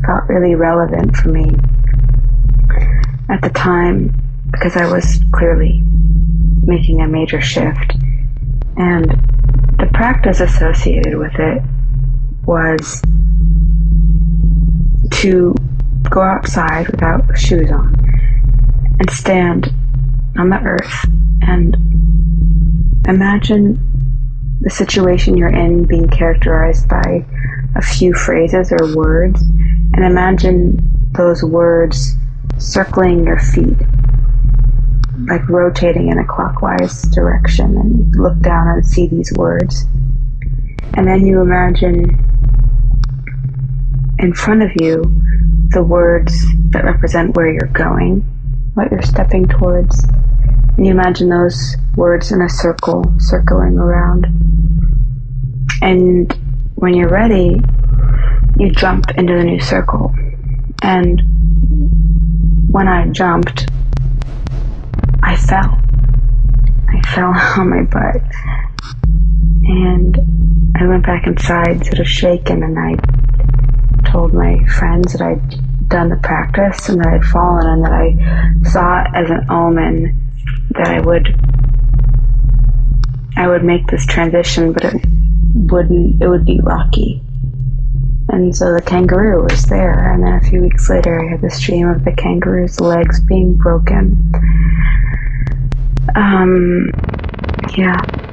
felt really relevant for me at the time, because I was clearly making a major shift, and the practice associated with it was to go outside without shoes on and stand on the earth and imagine the situation you're in being characterized by a few phrases or words, and imagine those words circling your feet, like rotating in a clockwise direction, and look down and see these words. And then you imagine in front of you the words that represent where you're going, what you're stepping towards. And you imagine those words in a circle, circling around. And when you're ready, you jump into the new circle. And when I jumped, I fell. I fell on my butt. And I went back inside, sort of shaken, and I told my friends that I'd done the practice and that I'd fallen, and that I saw it as an omen that I would make this transition, but it would be rocky. And so the kangaroo was there, and then a few weeks later I had this dream of the kangaroo's legs being broken. Yeah.